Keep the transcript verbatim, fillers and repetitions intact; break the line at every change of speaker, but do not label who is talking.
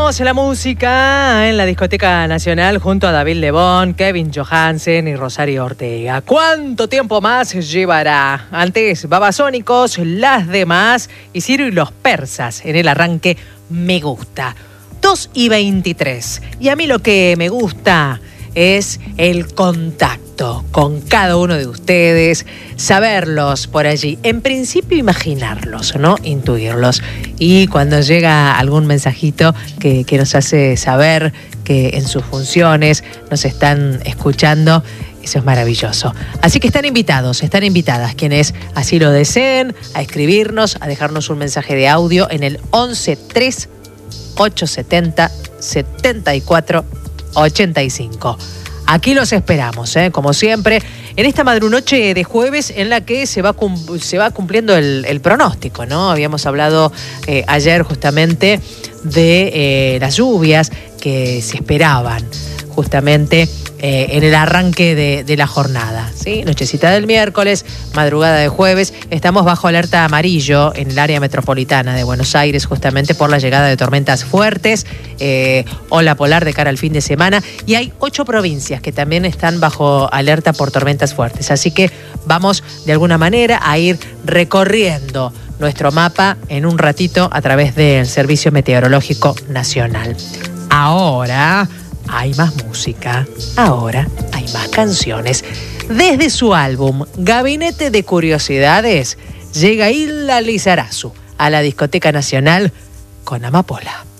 Seguimos en la música en la Discoteca Nacional junto a David Lebón, Kevin Johansen y Rosario Ortega. ¿Cuánto tiempo más llevará? Antes Babasónicos, Las Demás y Ciro y los Persas en el arranque Me Gusta. dos y veintitrés. Y a mí lo que me gusta es el contacto con cada uno de ustedes, saberlos por allí. En principio imaginarlos, ¿no? Intuirlos. Y cuando llega algún mensajito que, que nos hace saber que en sus funciones nos están escuchando, eso es maravilloso. Así que están invitados, están invitadas quienes así lo deseen, a escribirnos, a dejarnos un mensaje de audio en el once tres ocho setenta setenta y cuatro ochenta y cinco. Aquí los esperamos, ¿eh? Como siempre, en esta madrunoche de jueves en la que se va, cum- se va cumpliendo el, el pronóstico, ¿no? Habíamos hablado eh, ayer justamente de eh, las lluvias que se esperaban justamente eh, en el arranque de, de la jornada, ¿sí? Nochecita del miércoles, madrugada de jueves, estamos bajo alerta amarillo en el área metropolitana de Buenos Aires, justamente por la llegada de tormentas fuertes, eh, ola polar de cara al fin de semana, y hay ocho provincias que también están bajo alerta por tormentas fuertes, así que vamos de alguna manera a ir recorriendo nuestro mapa en un ratito a través del Servicio Meteorológico Nacional. Ahora hay más música, ahora hay más canciones. Desde su álbum Gabinete de Curiosidades, llega Hilda Lizarazu a la Discoteca Nacional con Amapola.